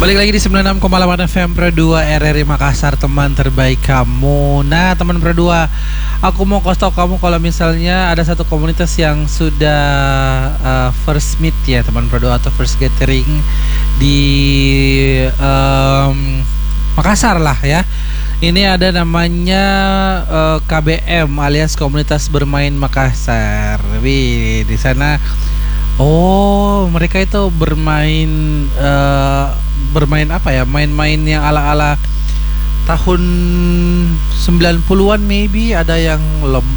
Balik lagi di 96,8 FM Pro 2 RRI Makassar, teman terbaik kamu. Nah, teman Pro 2, aku mau kasih tau kamu kalau misalnya ada satu komunitas yang sudah first meet ya, teman Pro 2, atau first gathering di Makassar lah ya. Ini ada namanya KBM alias Komunitas Bermain Makassar. Wih, di sana mereka itu bermain apa ya? Main-main yang ala-ala tahun 90-an, maybe ada yang lomba